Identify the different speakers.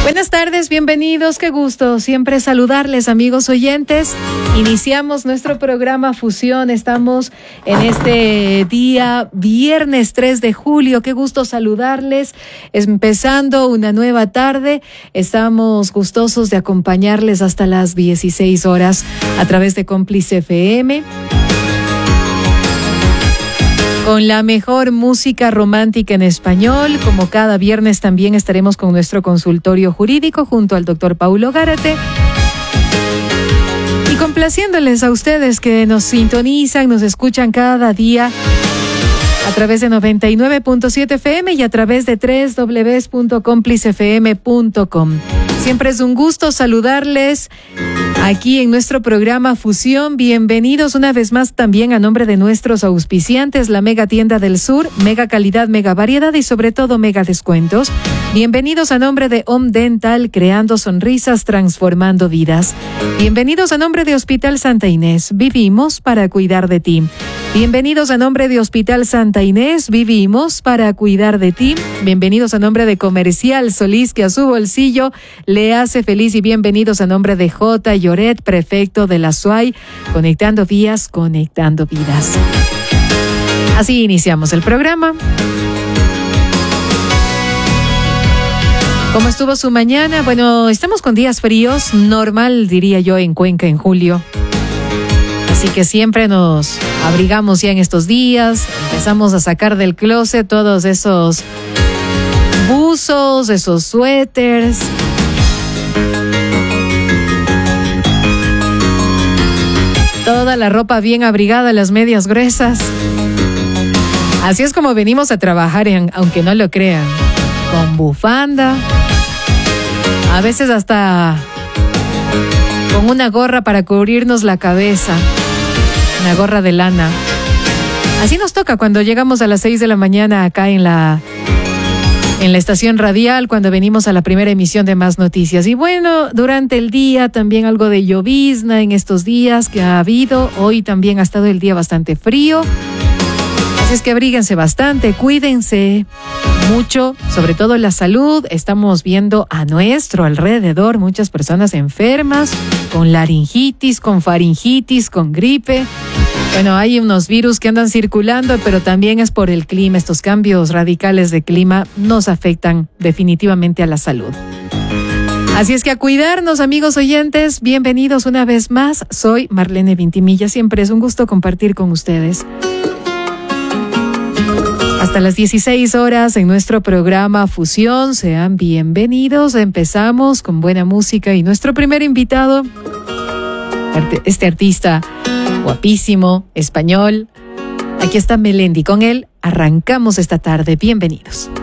Speaker 1: Buenas tardes, bienvenidos, qué gusto siempre saludarles, amigos oyentes. Iniciamos nuestro programa Fusión, estamos en este día viernes 3 de julio, qué gusto saludarles, empezando una nueva tarde, estamos gustosos de acompañarles hasta las 16 horas a través de Cómplice FM. Con la mejor música romántica en español, como cada viernes también estaremos con nuestro consultorio jurídico junto al doctor Paulo Gárate. Y complaciéndoles a ustedes que nos sintonizan, nos escuchan cada día a través de 99.7 FM y a través de www.complicefm.com. Siempre es un gusto saludarles aquí en nuestro programa Fusión. Bienvenidos una vez más también a nombre de nuestros auspiciantes, la Mega Tienda del Sur, mega calidad, mega variedad y sobre todo mega descuentos. Bienvenidos a nombre de Home Dental, creando sonrisas, transformando vidas. Bienvenidos a nombre de Hospital Santa Inés, vivimos para cuidar de ti. Bienvenidos a nombre de Hospital Santa Inés, vivimos para cuidar de ti. Bienvenidos a nombre de Comercial Solís, que a su bolsillo le hace feliz, y bienvenidos a nombre de J. Lloret, prefecto de la SUAY, conectando vías, conectando vidas. Así iniciamos el programa. ¿Cómo estuvo su mañana? Bueno, estamos con días fríos, normal diría yo en Cuenca en julio. Así que siempre nos abrigamos ya en estos días, empezamos a sacar del closet todos esos buzos, esos suéteres. Toda la ropa bien abrigada, las medias gruesas. Así es como venimos a trabajar, aunque no lo crean, con bufanda, a veces hasta con una gorra para cubrirnos la cabeza, una gorra de lana. Así nos toca cuando llegamos a las 6 de la mañana acá en la estación radial, cuando venimos a la primera emisión de Más Noticias. Y bueno, durante el día también algo de llovizna en estos días que ha habido. Hoy también ha estado el día bastante frío. Así es que abríguense bastante, cuídense mucho, sobre todo la salud. Estamos viendo a nuestro alrededor muchas personas enfermas, con laringitis, con faringitis, con gripe. Bueno, hay unos virus que andan circulando, pero también es por el clima. Estos cambios radicales de clima nos afectan definitivamente a la salud. Así es que a cuidarnos, amigos oyentes. Bienvenidos una vez más. Soy Marlene Vintimilla. Siempre es un gusto compartir con ustedes. Hasta las 16 horas en nuestro programa Fusión. Sean bienvenidos. Empezamos con buena música y nuestro primer invitado, este artista guapísimo, español. Aquí está Melendi. Con él arrancamos esta tarde. Bienvenidos.